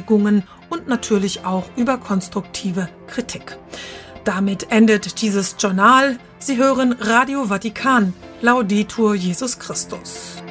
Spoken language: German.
Anregungen und natürlich auch über konstruktive Kritik. Damit endet dieses Journal. Sie hören Radio Vatikan. Laudetur Jesus Christus.